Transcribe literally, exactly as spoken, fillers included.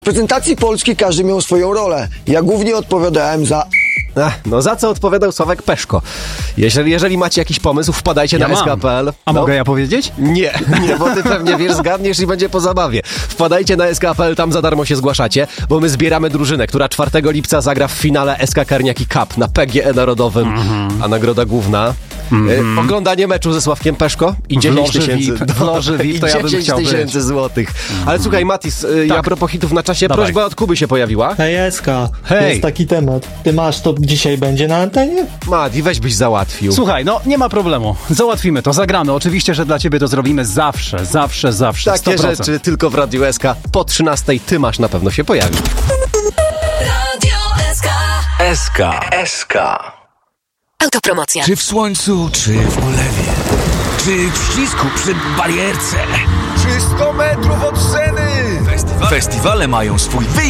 W prezentacji Polski każdy miał swoją rolę. Ja głównie odpowiadałem za... Ach, no za co odpowiadał Sławek Peszko? Jeżeli, jeżeli macie jakiś pomysł, wpadajcie Ja na mam. S K kropka P L. A no. mogę ja powiedzieć? Nie, nie, bo ty pewnie wiesz, zgadniesz i będzie po zabawie. Wpadajcie na S K kropka P L, tam za darmo się zgłaszacie, bo my zbieramy drużynę, która czwartego lipca zagra w finale S K Karniaki Cup na P G E Narodowym, mm-hmm. a nagroda główna... Mm-hmm. E, oglądanie meczu ze Sławkiem Peszko i dziesięć tysięcy W loży V I P to ja bym chciał być. tysięcy złotych. Mm-hmm. Ale słuchaj, Matis, e, tak. a propos hitów na czasie, Dawaj. prośba od Kuby się pojawiła. Hej, Eska, Hej. jest taki temat. Ty masz, to dzisiaj będzie na antenie? Mati, weź byś załatwił. Słuchaj, no nie ma problemu. Załatwimy to, zagramy. Oczywiście, że dla ciebie to zrobimy zawsze, zawsze, zawsze. Takie sto procent. rzeczy tylko w Radiu S K. Po trzynastej ty masz na pewno się pojawi. Radio S K. S K. S K. Autopromocja. Czy w słońcu, czy w ulewie, czy w ścisku przy barierce. Trzy sto metrów od sceny! Festiwale mają swój wyjątek.